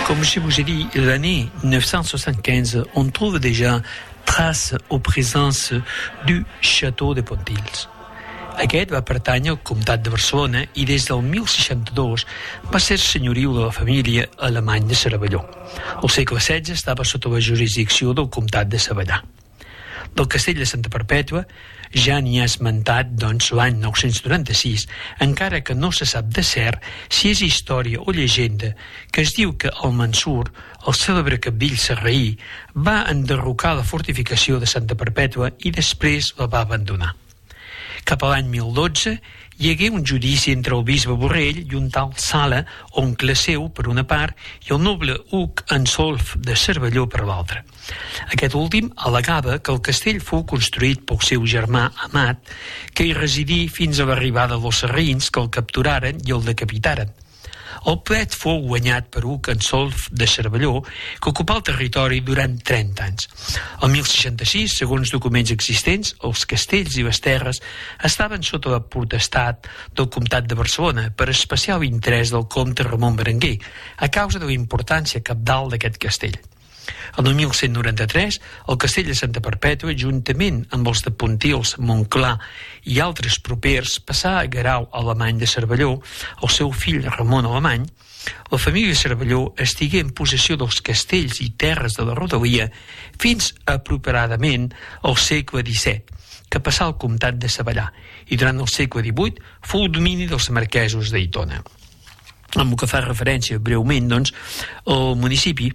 Comme je vous ai dit, l'année 975, on trouve déjà traces o presence du château de Pontils. Aquest va pertànyer al comtat de Barcelona i des del 1062 va ser senyoriu de la família alemany de Cervelló. Al segle XVI estava sota la jurisdicció del comtat de Savallà. Del castell de Santa Perpètua ja n'hi ha esmentat, doncs, l'any 996, encara que no se sap de cert si és història o llegenda, que es diu que el Mansur, el cèlebre cabdill sarraí, va enderrocar la fortificació de Santa Perpètua i després la va abandonar. Cap a l'any 1012 hi hagué un judici entre el bisbe Borrell i un tal Sala, oncle seu, per una part, i el noble Hug Ansolf de Cervelló per l'altra. Aquest últim al·legava que el castell fou construït pel seu germà Amat, que hi residí fins a l'arribada dels sarraïns que el capturaren i el decapitaren. El plet fou guanyat per Hug Ansolf de Cervelló, que ocupà el territori durant 30 anys. El 1066, segons documents existents, els castells i les terres estaven sota la potestat del comtat de Barcelona per especial interès del comte Ramon Berenguer, a causa de la importància cabdal d'aquest castell. En el 1193, el castell de Santa Perpètua, juntament amb els de Pontils, Montclar i altres propers, passà a Guerau alemany de Cervelló, el seu fill Ramon Alemany. La família Cervelló estigué en possessió dels castells i terres de la rodalia fins apropiadament al segle XVII, que passà al comtat de Savallà, i durant el segle XVIII fou domini dels marquesos d'Aitona. Amb el que fa referència breument, doncs, el municipi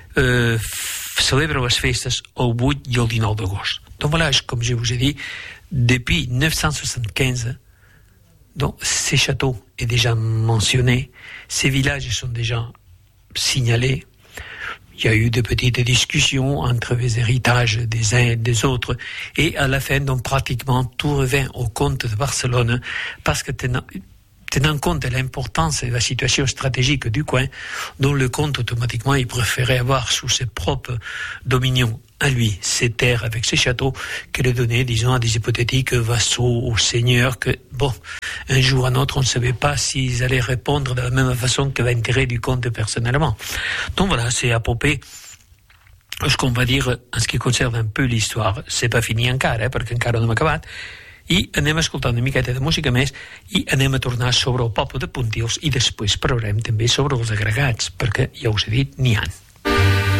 celebra les festes el 8 i el 19 d'agost. Donc voilà, comme je vous ai dit, depuis 975, donc, ces châteaux est déjà mentionné, ces villages sont déjà signalés. Il y a eu de petites discussions entre les héritages des uns et des autres, et à la fin, donc, pratiquement tout revient au comte de Barcelone, parce que tenant compte de l'importance et de la situation stratégique du coin, dont le comte automatiquement il préférait avoir sous ses propres dominions à lui ses terres avec ses châteaux que de donner, disons, à des hypothétiques vassaux ou seigneurs que, bon, un jour ou un autre, on ne savait pas s'ils allaient répondre de la même façon que l'intérêt du comte personnellement. Donc voilà, c'est à peu près ce qu'on va dire en ce qui concerne un peu l'histoire. C'est pas fini encara, perquè encara no hem acabat. I anem a escoltar una miqueta de música més i anem a tornar sobre el poble de Pontils i després parlarem també sobre els agregats, perquè ja us he dit, n'hi ha.